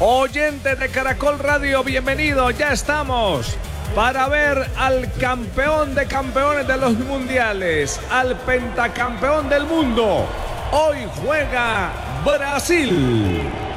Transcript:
Oyentes de Caracol Radio, bienvenidos. Ya estamos para ver al campeón de campeones de los mundiales, al pentacampeón del mundo. Hoy juega Brasil.